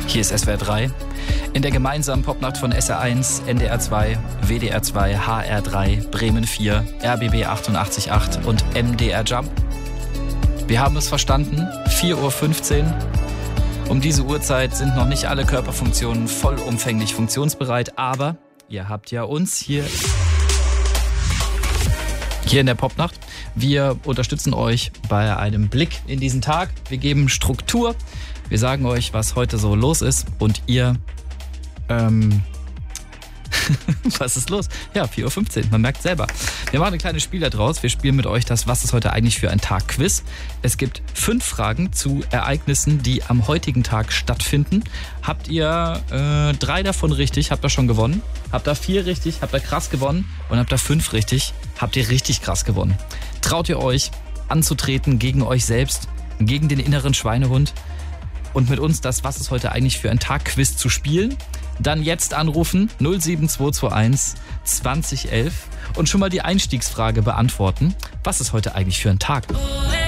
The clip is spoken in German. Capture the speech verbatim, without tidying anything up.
Hier ist S W R drei. In der gemeinsamen Popnacht von S R eins, N D R zwei, W D R zwei, H R drei, Bremen vier, R B B achtundachtzig Komma acht und M D R Jump. Wir haben es verstanden, vier Uhr fünfzehn. Um diese Uhrzeit sind noch nicht alle Körperfunktionen vollumfänglich funktionsbereit, aber ihr habt ja uns hier, hier in der Popnacht. Wir unterstützen euch bei einem Blick in diesen Tag. Wir geben Struktur. Wir sagen euch, was heute so los ist und ihr, ähm, was ist los? Ja, vier Uhr fünfzehn, man merkt selber. Wir machen ein kleines Spiel da draus. Wir spielen mit euch das Was ist heute eigentlich für ein Tag Quiz. Es gibt fünf Fragen zu Ereignissen, die am heutigen Tag stattfinden. Habt ihr äh, drei davon richtig, habt ihr schon gewonnen. Habt ihr vier richtig, habt ihr krass gewonnen. Und habt ihr fünf richtig, habt ihr richtig krass gewonnen. Traut ihr euch anzutreten gegen euch selbst, gegen den inneren Schweinehund und mit uns das Was ist heute eigentlich für ein Tag Quiz zu spielen? Dann jetzt anrufen null sieben zwei zwei eins zwanzig elf und schon mal die Einstiegsfrage beantworten. Was ist heute eigentlich für ein Tag?